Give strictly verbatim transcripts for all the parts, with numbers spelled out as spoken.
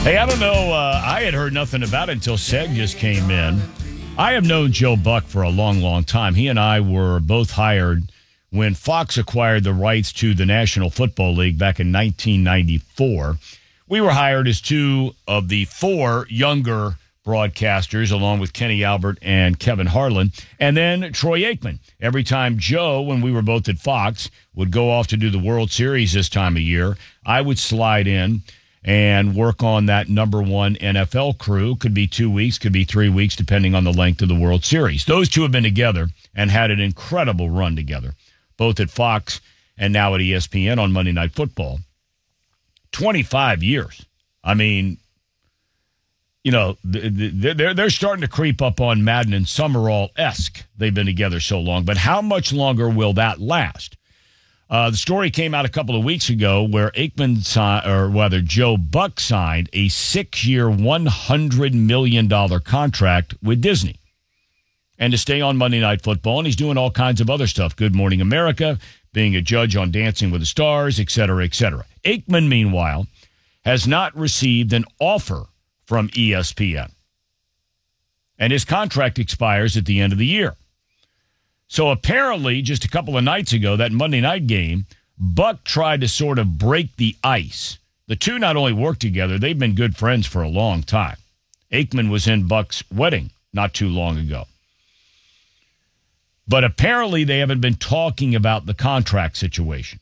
Hey, I don't know. Uh, I had heard nothing about it until Seg just came in. I have known Joe Buck for a long, long time. He and I were both hired when Fox acquired the rights to the National Football League back in nineteen ninety-four. We were hired as two of the four younger broadcasters, along with Kenny Albert and Kevin Harlan, and then Troy Aikman. Every time Joe, when we were both at Fox, would go off to do the World Series this time of year, I would slide in and work on that number one N F L crew. Could be two weeks, could be three weeks, depending on the length of the World Series. Those two have been together and had an incredible run together, both at Fox and now at E S P N on Monday Night Football. twenty-five years. I mean, you know, they're, they're starting to creep up on Madden and Summerall-esque. They've been together so long. But how much longer will that last? Uh, the story came out a couple of weeks ago where Aikman signed, or rather Joe Buck signed a six-year, one hundred million dollars contract with Disney. And to stay on Monday Night Football, and he's doing all kinds of other stuff. Good Morning America, being a judge on Dancing with the Stars, et cetera, et cetera. Aikman, meanwhile, has not received an offer from E S P N. And his contract expires at the end of the year. So apparently, just a couple of nights ago, that Monday night game, Buck tried to sort of break the ice. The two not only work together, they've been good friends for a long time. Aikman was in Buck's wedding not too long ago. But apparently, they haven't been talking about the contract situation.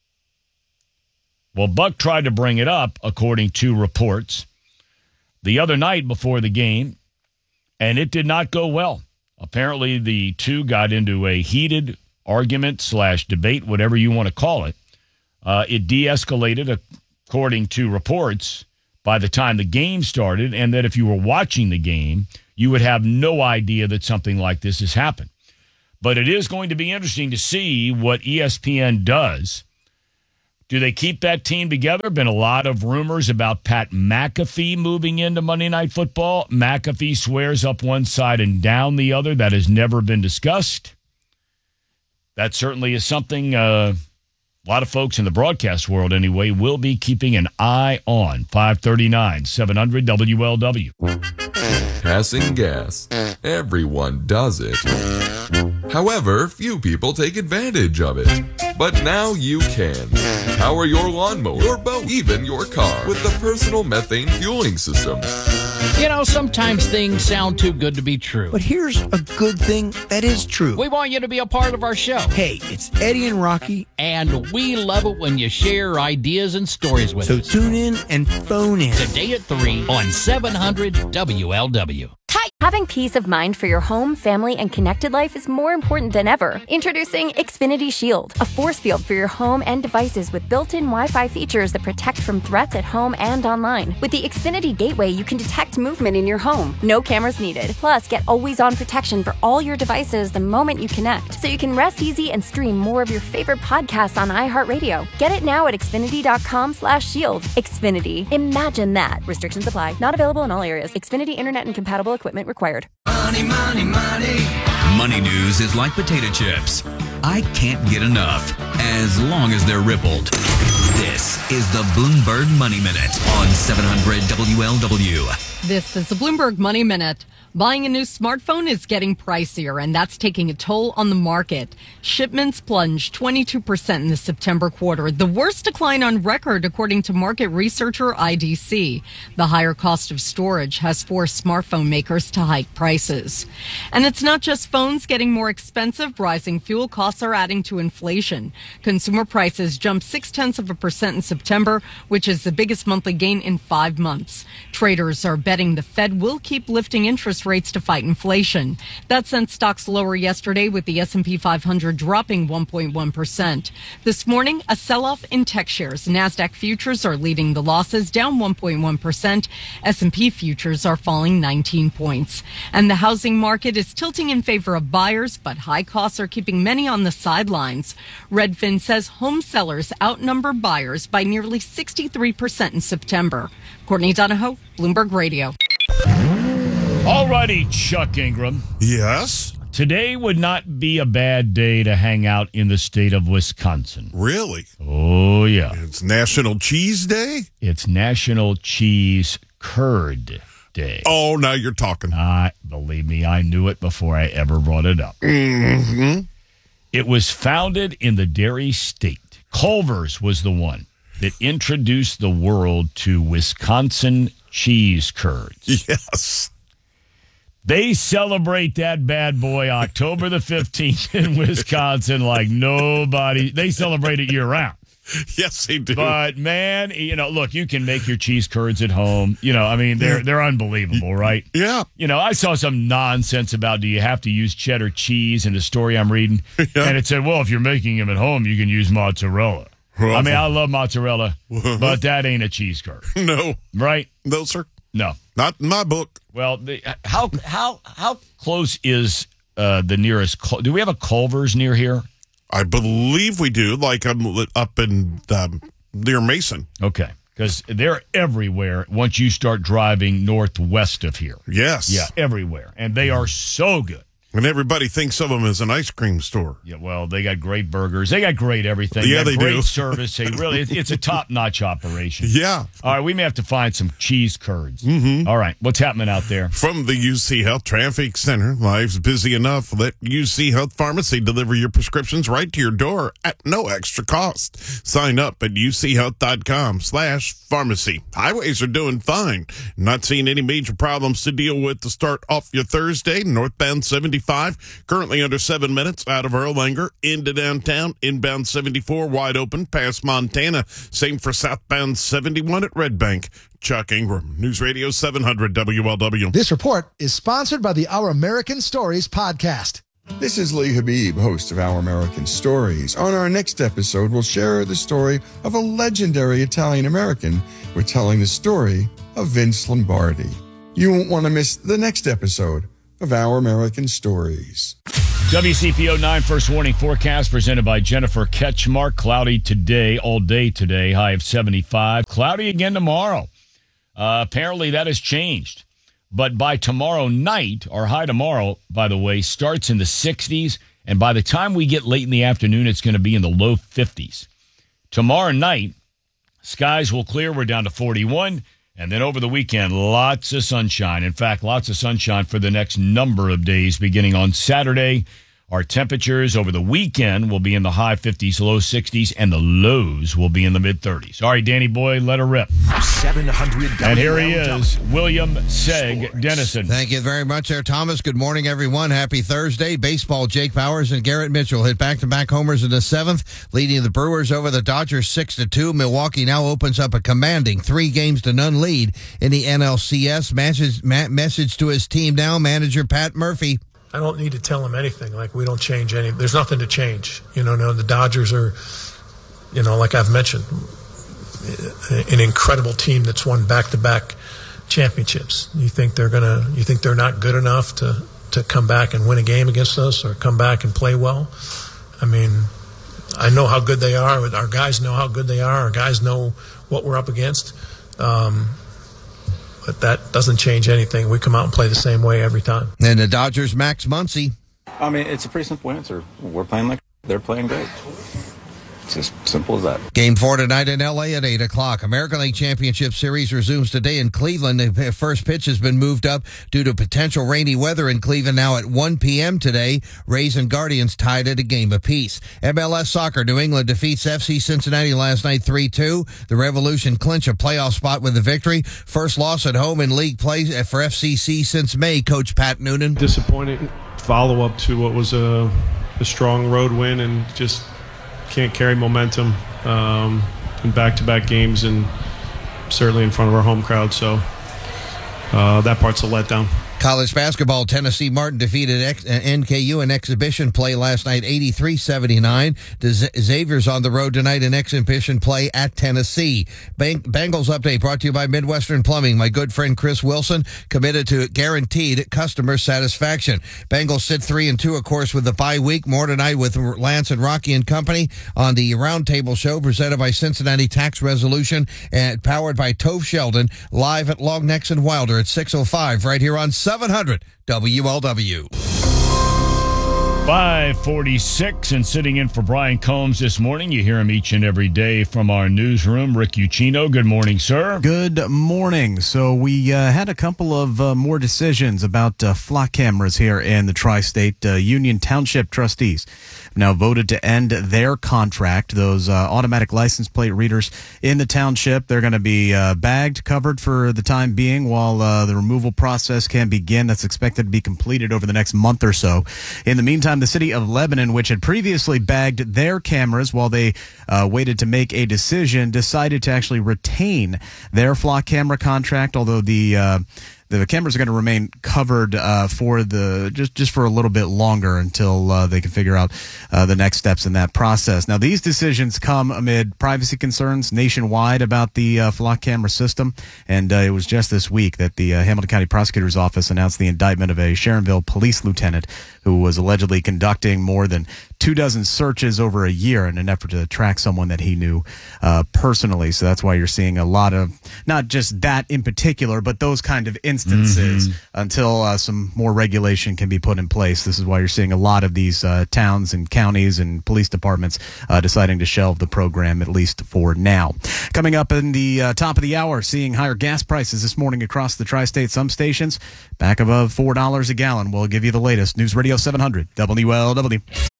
Well, Buck tried to bring it up, according to reports, the other night before the game, and it did not go well. Apparently, the two got into a heated argument slash debate, whatever you want to call it. Uh, it de-escalated, according to reports, by the time the game started, and that if you were watching the game, you would have no idea that something like this has happened. But it is going to be interesting to see what E S P N does. Do they keep that team together? Been a lot of rumors about Pat McAfee moving into Monday Night Football. McAfee swears up one side and down the other. That has never been discussed. That certainly is something uh, a lot of folks in the broadcast world, anyway, will be keeping an eye on. five thirty-nine, seven hundred W L W. Passing gas. Everyone does it. However, few people take advantage of it. But now you can. Power your lawnmower, your boat, even your car with the personal methane fueling system. You know, sometimes things sound too good to be true. But here's a good thing that is true. We want you to be a part of our show. Hey, it's Eddie and Rocky. And we love it when you share ideas and stories with so us. So tune in and phone in. Today at three on seven hundred W L W. Having peace of mind for your home, family, and connected life is more important than ever. Introducing Xfinity Shield, a force field for your home and devices with built-in Wi-Fi features that protect from threats at home and online. With the Xfinity Gateway, you can detect movement in your home. No cameras needed. Plus, get always-on protection for all your devices the moment you connect, so you can rest easy and stream more of your favorite podcasts on iHeartRadio. Get it now at Xfinity.com slash shield. Xfinity. Imagine that. Restrictions apply. Not available in all areas. Xfinity Internet and compatible equipment required. Money, money, money. Money news is like potato chips. I can't get enough, as long as they're rippled. This is the Bloomberg Money Minute on seven hundred W L W. This is the Bloomberg Money Minute. Buying a new smartphone is getting pricier, and that's taking a toll on the market. Shipments plunged twenty-two percent in the September quarter, the worst decline on record, according to market researcher I D C. The higher cost of storage has forced smartphone makers to hike prices. And it's not just phones getting more expensive. Rising fuel costs are adding to inflation. Consumer prices jumped six-tenths of a percent in September, which is the biggest monthly gain in five months. Traders are betting the Fed will keep lifting interest rates to fight inflation. That sent stocks lower yesterday, with the S and P five hundred dropping one point one percent. This morning, a sell-off in tech shares. NASDAQ futures are leading the losses, down one point one percent. S and P futures are falling nineteen points. And the housing market is tilting in favor of buyers, but high costs are keeping many on the sidelines. Redfin says home sellers outnumber buyers by nearly sixty-three percent in September. Courtney Donahoe, Bloomberg Radio. All righty, Chuck Ingram. Yes? Today would not be a bad day to hang out in the state of Wisconsin. Really? Oh, yeah. It's National Cheese Day? It's National Cheese Curd Day. Oh, now you're talking. Uh, believe me, I knew it before I ever brought it up. Mm-hmm. It was founded in the dairy state. Culver's was the one that introduced the world to Wisconsin cheese curds. Yes. They celebrate that bad boy October the fifteenth in Wisconsin like nobody. They celebrate it year round. Yes, they do. But, man, you know, look, you can make your cheese curds at home. You know, I mean, they're they're unbelievable, right? Yeah. You know, I saw some nonsense about do you have to use cheddar cheese in the story I'm reading. Yeah. And it said, well, if you're making them at home, you can use mozzarella. Well, I mean, I love mozzarella, but that ain't a cheese curd. No. Right? No, sir. No. Not in my book. Well, the, how how how close is uh, the nearest? Do we have a Culver's near here? I believe we do. Like I'm up in um, near Mason. Okay, because they're everywhere once you start driving northwest of here. Yes. Yeah, everywhere, and they are so good. And everybody thinks of them as an ice cream store. Yeah, well, they got great burgers. They got great everything. Yeah, they, they great do. service. They really, it, it's a top-notch operation. Yeah. All right, we may have to find some cheese curds. Mm-hmm. All right, what's happening out there? From the U C Health Traffic Center, life's busy enough. Let U C Health Pharmacy deliver your prescriptions right to your door at no extra cost. Sign up at uchealth.com slash pharmacy. Highways are doing fine. Not seeing any major problems to deal with to start off your Thursday. Northbound seventy-five, currently under seven minutes out of Erlanger into downtown. Inbound seventy-four, wide open past Montana. Same for southbound seventy-one at Red Bank. Chuck Ingram, News Radio seven hundred W L W. This report is sponsored by the Our American Stories podcast. This is Lee Habib, host of Our American Stories. On our next episode, we'll share the story of a legendary Italian-American. We're telling the story of Vince Lombardi. You won't want to miss the next episode of Our American Stories. W C P O nine First Warning Forecast presented by Jennifer Ketchmark. Cloudy today, all day today, high of seventy-five. Cloudy again tomorrow. Uh, apparently that has changed. But by tomorrow night, our high tomorrow, by the way, starts in the sixties. And by the time we get late in the afternoon, it's going to be in the low fifties. Tomorrow night, skies will clear. We're down to forty-one. And then over the weekend, lots of sunshine. In fact, lots of sunshine for the next number of days beginning on Saturday. Our temperatures over the weekend will be in the high fifties, low sixties, and the lows will be in the mid-thirties. All right, Danny Boy, let her rip. seven hundred And here he is, William Seg Dennison. Thank you very much there, Thomas. Good morning, everyone. Happy Thursday. Baseball, Jake Bauers and Garrett Mitchell hit back-to-back homers in the seventh, leading the Brewers over the Dodgers six to two. Milwaukee now opens up a commanding three games to none lead in the N L C S. Message, ma- message to his team now, manager Pat Murphy. I don't need to tell him anything. Like, we don't change any. There's nothing to change. You know, no, the Dodgers are, you know, like I've mentioned, an incredible team that's won back-to-back championships. You think they're gonna? You think they're not good enough to to come back and win a game against us, or come back and play well? I mean, I know how good they are. Our guys know how good they are. Our guys know what we're up against. Um, But that doesn't change anything. We come out and play the same way every time. And the Dodgers' Max Muncy. I mean, it's a pretty simple answer. We're playing like they're playing great. It's as simple as that. Game four tonight in L A at eight o'clock. American League Championship Series resumes today in Cleveland. The first pitch has been moved up due to potential rainy weather in Cleveland now at one p.m. today. Rays and Guardians tied at a game apiece. M L S Soccer, New England defeats F C Cincinnati last night three two. The Revolution clinch a playoff spot with the victory. First loss at home in league play for F C C since May, Coach Pat Noonan. Disappointing follow-up to what was a, a strong road win, and just can't carry momentum um, in back-to-back games, and certainly in front of our home crowd. So uh, that part's a letdown. College basketball, Tennessee Martin defeated X- N K U in exhibition play last night, eighty-three seventy-nine. The Z- Xavier's on the road tonight in exhibition play at Tennessee. Bang- Bengals update brought to you by Midwestern Plumbing. My good friend Chris Wilson committed to guaranteed customer satisfaction. Bengals sit three and two, of course, with the bye week. More tonight with Lance and Rocky and Company on the Roundtable Show presented by Cincinnati Tax Resolution and powered by Tove Sheldon, live at Long Necks and Wilder at six oh five right here on seven hundred W L W. five forty-six, and sitting in for Brian Combs this morning. You hear him each and every day from our newsroom. Rick Ucchino, good morning, sir. Good morning. So we uh, had a couple of uh, more decisions about uh, flock cameras here in the Tri-State. Uh, Union Township trustees have now voted to end their contract. Those uh, automatic license plate readers in the township, they're going to be uh, bagged, covered for the time being while uh, the removal process can begin. That's expected to be completed over the next month or so. In the meantime, the city of Lebanon, which had previously bagged their cameras while they uh, waited to make a decision, decided to actually retain their flock camera contract, although the uh, the cameras are going to remain covered uh, for the just just for a little bit longer until uh, they can figure out uh, the next steps in that process. Now, these decisions come amid privacy concerns nationwide about the uh, flock camera system, and uh, it was just this week that the uh, Hamilton County Prosecutor's Office announced the indictment of a Sharonville police lieutenant who was allegedly conducting more than two dozen searches over a year in an effort to track someone that he knew uh, personally. So that's why you're seeing a lot of, not just that in particular, but those kind of instances mm-hmm. until uh, some more regulation can be put in place. This is why you're seeing a lot of these uh, towns and counties and police departments uh, deciding to shelve the program, at least for now. Coming up in the uh, top of the hour, seeing higher gas prices this morning across the tri-state. Some stations back above four dollars a gallon. We'll give you the latest. News Radio seven hundred W L W.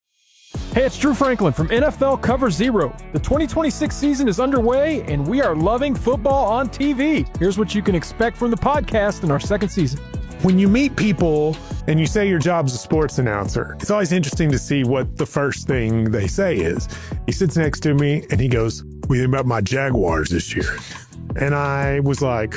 Hey, it's Drew Franklin from N F L Cover Zero. The twenty twenty-six season is underway, and we are loving football on T V. Here's what you can expect from the podcast in our second season. When you meet people and you say your job's a sports announcer, it's always interesting to see what the first thing they say is. He sits next to me, and he goes, "What do you think about my Jaguars this year?" And I was like,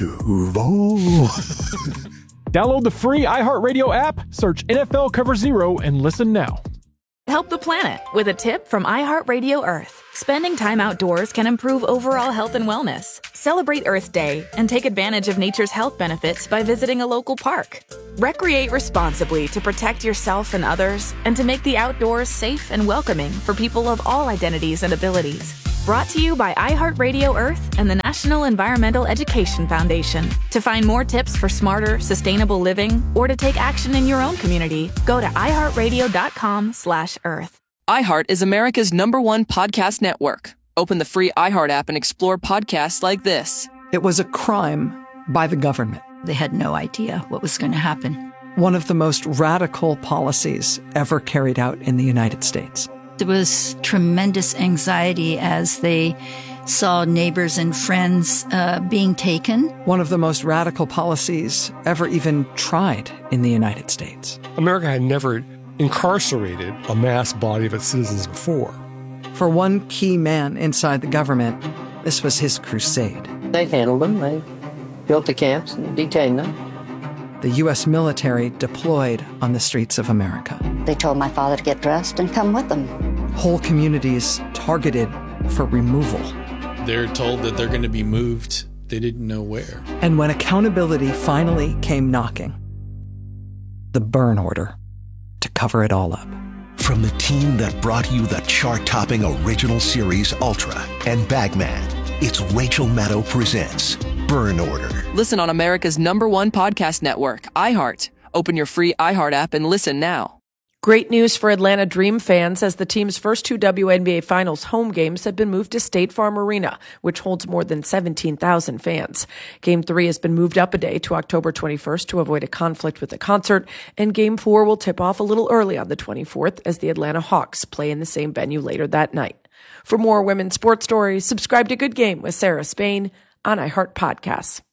Duval. Download the free iHeartRadio app, search N F L Cover Zero, and listen now. Help the planet with a tip from iHeartRadio Earth. Spending time outdoors can improve overall health and wellness. Celebrate Earth Day and take advantage of nature's health benefits by visiting a local park. Recreate responsibly to protect yourself and others, and to make the outdoors safe and welcoming for people of all identities and abilities. Brought to you by iHeartRadio Earth and the National Environmental Education Foundation. To find more tips for smarter, sustainable living, or to take action in your own community, go to iHeartRadio.com slash Earth. iHeart is America's number one podcast network. Open the free iHeart app and explore podcasts like this. It was a crime by the government. They had no idea what was going to happen. One of the most radical policies ever carried out in the United States. There was tremendous anxiety as they saw neighbors and friends uh, being taken. One of the most radical policies ever even tried in the United States. America had never incarcerated a mass body of its citizens before. For one key man inside the government, this was his crusade. They handled them. They built the camps and detained them. The U S military deployed on the streets of America. They told my father to get dressed and come with them. Whole communities targeted for removal. They're told that they're going to be moved. They didn't know where. And when accountability finally came knocking, the burn order to cover it all up. From the team that brought you the chart-topping original series Ultra and Bagman, it's Rachel Maddow presents Burn Order. Listen on America's number one podcast network, iHeart. Open your free iHeart app and listen now. Great news for Atlanta Dream fans, as the team's first two W N B A Finals home games have been moved to State Farm Arena, which holds more than seventeen thousand fans. Game three has been moved up a day to October twenty-first to avoid a conflict with the concert, and Game four will tip off a little early on the twenty-fourth as the Atlanta Hawks play in the same venue later that night. For more women's sports stories, subscribe to Good Game with Sarah Spain on iHeart Podcasts.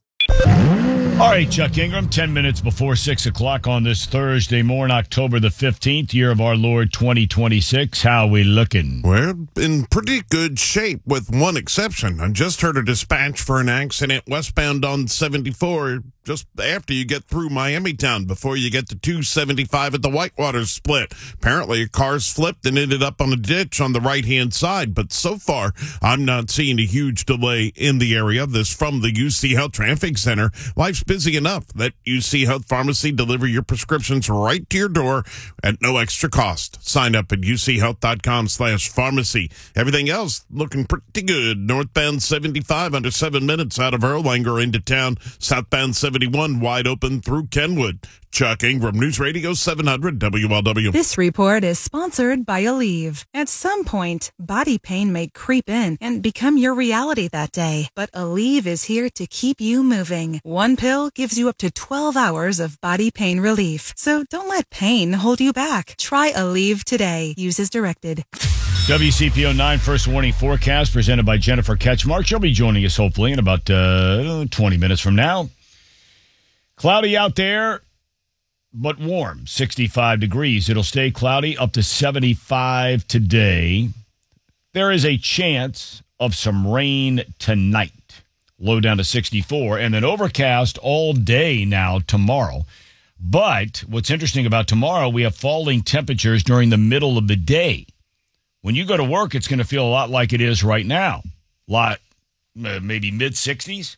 All right, Chuck Ingram, ten minutes before six o'clock on this Thursday morning, October the fifteenth, year of our Lord twenty twenty-six. How we looking? We're in pretty good shape with one exception. I just heard a dispatch for an accident westbound on seventy-four just after you get through Miamitown, before you get to two seventy-five at the Whitewater split. Apparently, a car's flipped and ended up on a ditch on the right-hand side, but so far, I'm not seeing a huge delay in the area. This from the U C Health Traffic Center. Life's busy enough that U C Health Pharmacy deliver your prescriptions right to your door at no extra cost. Sign up at uchealth.com slash pharmacy. Everything else looking pretty good. Northbound seventy-five under seven minutes out of Erlanger into town. Southbound seventy-one wide open through Kenwood. Chuck Ingram, News Radio seven hundred W L W. This report is sponsored by Aleve. At some point, body pain may creep in and become your reality that day. But Aleve is here to keep you moving. One pill gives you up to twelve hours of body pain relief. So don't let pain hold you back. Try Aleve today. Use as directed. W C P O nine First Warning Forecast presented by Jennifer Ketchmark. She'll be joining us hopefully in about uh, twenty minutes from now. Cloudy out there, but warm, sixty-five degrees. It'll stay cloudy up to seventy-five today. There is a chance of some rain tonight, low down to sixty-four, and then overcast all day now tomorrow. But what's interesting about tomorrow, we have falling temperatures during the middle of the day. When you go to work, it's going to feel a lot like it is right now, a lot, maybe mid-sixties.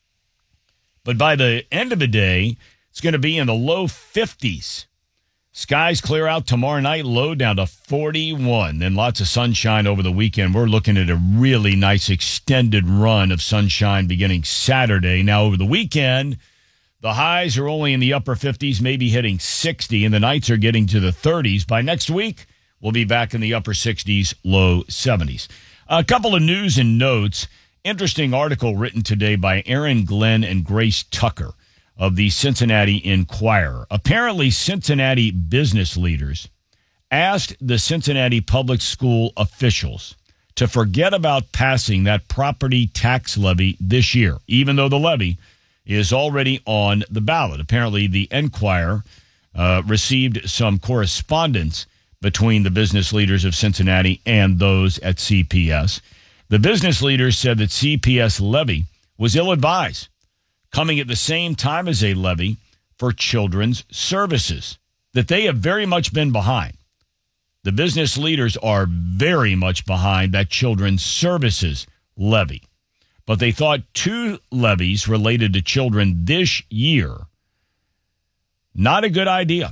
But by the end of the day, it's going to be in the low fifties. Skies clear out tomorrow night, low down to forty-one. Then lots of sunshine over the weekend. We're looking at a really nice extended run of sunshine beginning Saturday. Now, over the weekend, the highs are only in the upper fifties, maybe hitting sixty, and the nights are getting to the thirties. By next week, we'll be back in the upper sixties, low seventies. A couple of news and notes. Interesting article written today by Aaron Glenn and Grace Tucker of the Cincinnati Enquirer. Apparently, Cincinnati business leaders asked the Cincinnati public school officials to forget about passing that property tax levy this year, even though the levy is already on the ballot. Apparently, the Enquirer uh, received some correspondence between the business leaders of Cincinnati and those at C P S. The business leaders said that C P S levy was ill-advised, coming at the same time as a levy for children's services, that they have very much been behind. The business leaders are very much behind that children's services levy. But they thought two levies related to children this year, not a good idea.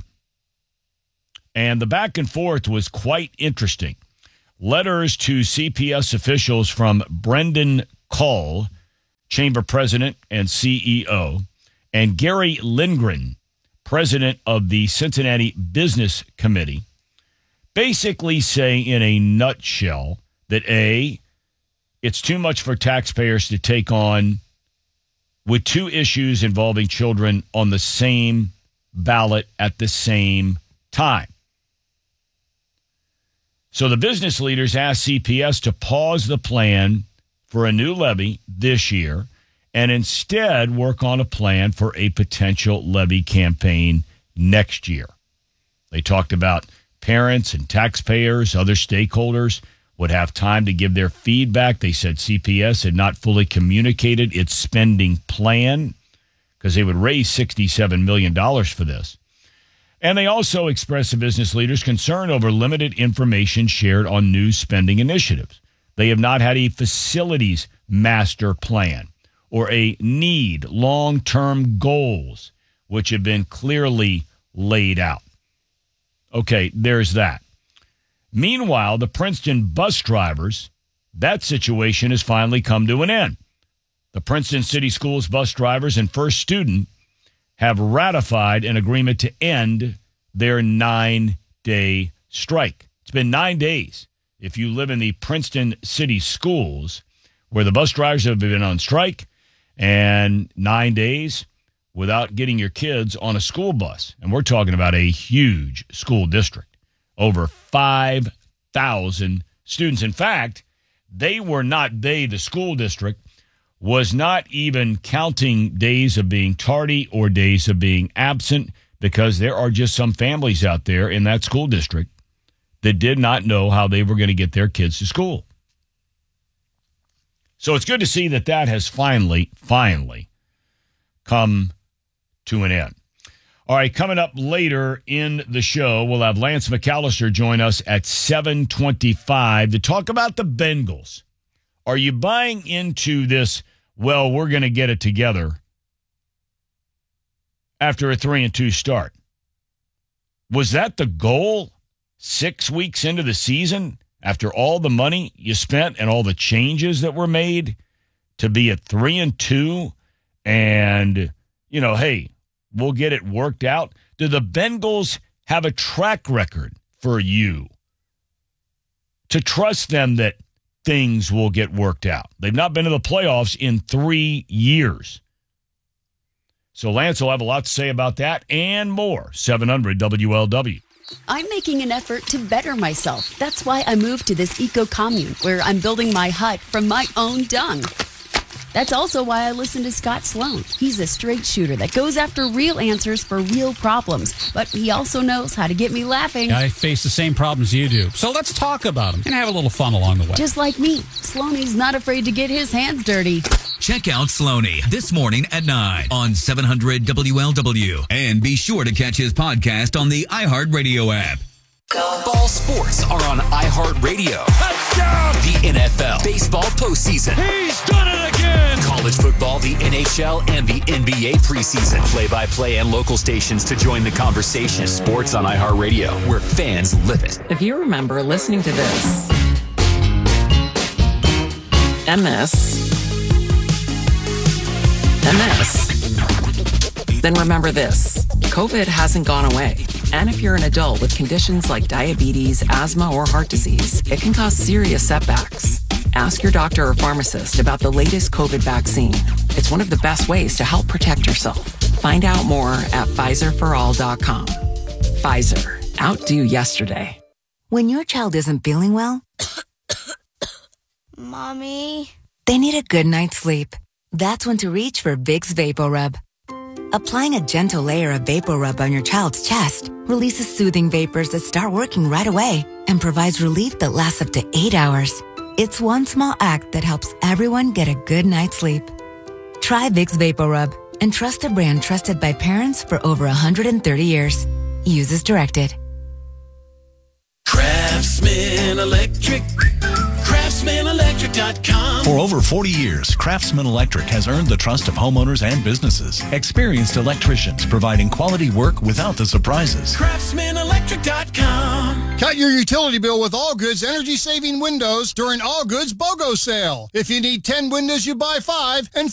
And the back and forth was quite interesting. Letters to C P S officials from Brendan Cull, Chamber President and C E O, and Gary Lindgren, President of the Cincinnati Business Committee, basically say in a nutshell that A, it's too much for taxpayers to take on with two issues involving children on the same ballot at the same time. So the business leaders asked C P S to pause the plan for a new levy this year and instead work on a plan for a potential levy campaign next year. They talked about parents and taxpayers, other stakeholders would have time to give their feedback. They said C P S had not fully communicated its spending plan because they would raise sixty-seven million dollars for this. And they also expressed the business leaders' concern over limited information shared on new spending initiatives. They have not had a facilities master plan or a need long-term goals, which have been clearly laid out. Okay, there's that. Meanwhile, the Princeton bus drivers, that situation has finally come to an end. The Princeton City Schools bus drivers and First Student have ratified an agreement to end their nine-day strike. It's been nine days. If you live in the Princeton City Schools, where the bus drivers have been on strike, and nine days without getting your kids on a school bus. And we're talking about a huge school district, over five thousand students. In fact, they were not, they, the school district, was not even counting days of being tardy or days of being absent, because there are just some families out there in that school district that did not know how they were going to get their kids to school. So it's good to see that that has finally, finally come to an end. All right, coming up later in the show, we'll have Lance McAllister join us at seven twenty-five to talk about the Bengals. Are you buying into this, well, we're going to get it together after a three and two start. Was that the goal six weeks into the season, after all the money you spent and all the changes that were made, to be at three and two and, you know, hey, we'll get it worked out? Do the Bengals have a track record for you to trust them that things will get worked out? They've not been to the playoffs in three years. So Lance will have a lot to say about that and more. seven hundred W L W. I'm making an effort to better myself. That's why I moved to this eco-commune where I'm building my hut from my own dung. That's also why I listen to Scott Sloan. He's a straight shooter that goes after real answers for real problems, but he also knows how to get me laughing. I face the same problems you do, so let's talk about them and have a little fun along the way. Just like me, Sloaney's not afraid to get his hands dirty. Check out Sloaney this morning at nine on seven hundred W L W. And be sure to catch his podcast on the iHeartRadio app. Ball sports are on iHeartRadio. Touchdown! The N F L, baseball postseason. He's done it again! College football, the N H L, and the N B A preseason. Play-by-play and local stations to join the conversation. Sports on iHeartRadio, where fans live it. If you remember listening to this, and this, and this, then remember this. COVID hasn't gone away. And if you're an adult with conditions like diabetes, asthma, or heart disease, it can cause serious setbacks. Ask your doctor or pharmacist about the latest COVID vaccine. It's one of the best ways to help protect yourself. Find out more at Pfizer for all dot com. Pfizer. Outdo yesterday. When your child isn't feeling well, Mommy, they need a good night's sleep. That's when to reach for Vicks VapoRub. Applying a gentle layer of VapoRub on your child's chest releases soothing vapors that start working right away and provides relief that lasts up to eight hours. It's one small act that helps everyone get a good night's sleep. Try Vicks VapoRub and trust a brand trusted by parents for over one hundred thirty years. Use as directed. Craftsman Electric. Craftsman Electric dot com. For over forty years, Craftsman Electric has earned the trust of homeowners and businesses. Experienced electricians providing quality work without the surprises. Craftsman Electric dot com. Cut your utility bill with All Goods energy-saving windows during All Goods BOGO sale. If you need ten windows, you buy five, and